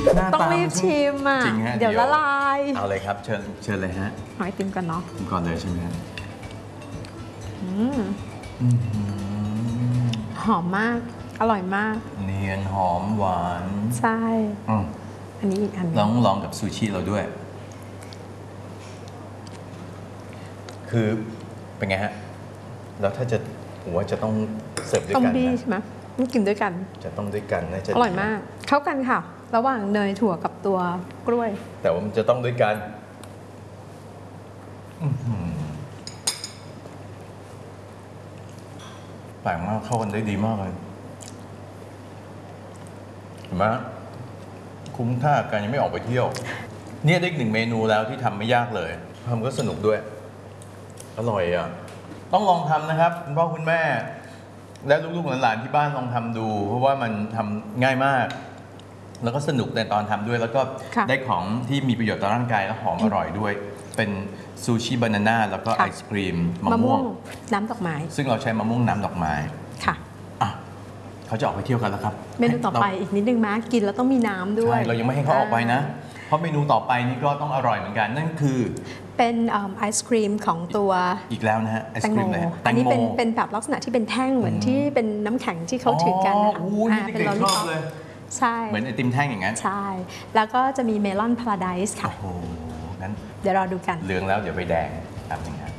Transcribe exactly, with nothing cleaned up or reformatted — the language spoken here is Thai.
ต้องรีบชิมอ่ะเดี๋ยวละลายเอาเลยครับเชิญเชิญเลยฮะหอยติมกันเนาะก่อนเลยใช่ไหมฮะหอมมากอร่อยมากเนียนหอมหวานใช่อันนี้อีกอันลองลองกับซูชิเราด้วยคือเป็นไงฮะแล้วถ้าจะผมว่าจะต้องเสิร์ฟด้วยกันนะต้องดีใช่ไหมต้องกินด้วยกันจะต้องด้วยกันนะจะอร่อยมากเข้ากันค่ะระหว่างเนยถั่วกับตัวกล้วยแต่ว่ามันจะต้องด้วยกันแปลกมากเข้ากันได้ดีมากเลยเห็นไหมคุ้มค่าการยังไม่ออกไปเที่ยวเนี่ยได้อีกหนึ่งเมนูแล้วที่ทำไม่ยากเลยทำก็สนุกด้วยอร่อยอ่ะต้องลองทำนะครับคุณพ่อคุณแม่และลูกๆหลานๆที่บ้านลองทำดูเพราะว่ามันทำง่ายมากแล้วก็สนุกในตอนทำด้วยแล้วก็ได้ของที่มีประโยชน์ต่อร่างกายและหอมอร่อยด้วยเป็นซูชิบานาน่าแล้วก็ไอศครีมมะม่วงน้ำดอกไม้ซึ่งเราใช้มะม่วงน้ำดอกไม้ค่ะอ่ะเขาจะออกไปเที่ยวกันแล้วครับเมนูต่อไปอีกนิดนึงมั้ยกินแล้วต้องมีน้ำด้วยใช่เรายังไม่ให้เขาออกไปนะเพราะเมนูต่อไปนี่ก็ต้องอร่อยเหมือนกันนั่นคือเป็นไอศครีมของตัวอีกแล้วนะฮะไอศครีมอันนี้เป็นเป็นแบบลักษณะที่เป็นแท่งเหมือนที่เป็นน้ำแข็งที่เขาถือกันนะคะเป็นลอลลี่ป๊อปเลยใช่เหมือนไอติมแท่งอย่างนั้นใช่แล้วก็จะมีเมลอนพาราไดซ์ค่ะโอ้โหงั้นเดี๋ยวเราดูกันเหลืองแล้วเดี๋ยวไปแดงตามนึงครับ